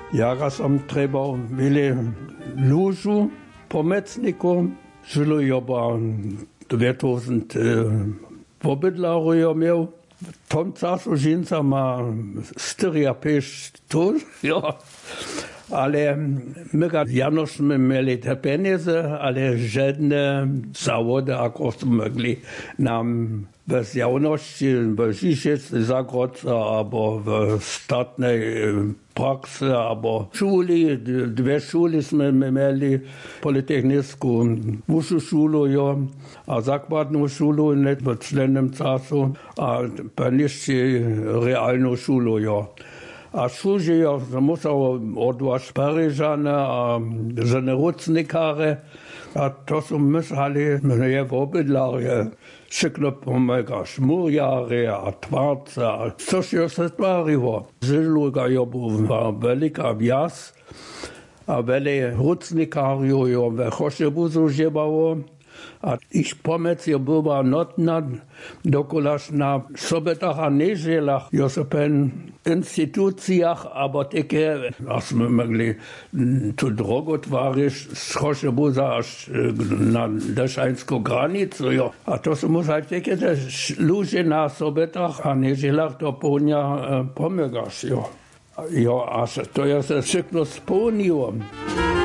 Ja som treba veľa ľužu pomocníkov, žilo joba 2000 pobydlarov miał. W tom czasu żynca ma 4-5 ton, ja. Ale my Janośmy mieli te pieniądze, ale żadne zawody akurat mogli nam bez jawności, w Żyżicy Zagrodce, albo w statnej praksy, albo szuli, 2 szuli mieli, politechnicką, wyższą szulę, ja, a zakładną szulę, nie w czlennym czasu, a pewnie realną szulę, ja. A służy ja musiał odwać Paryżane, a żene rucnikare, a to są myśleli, mnie w obydlarze, szykno pomega szmurjare, a twarce, a coś się stwariło. Żyluga ja była wielka wjazd, a wiele rucnikario ja we Choszebuzu żywało, a ich pomec je była notna, dokolaż na sobotach a niedzielach, ja so pen instytucjach, aber takie, aż my mogli tu drogę twarzyć z Choszebuza aż na deszańską granicę, ja. A to są muszać takie ludzie na sobotach a niedzielach do południa pomagasz, ja. Ja, aż to ja się szybko spełniłem.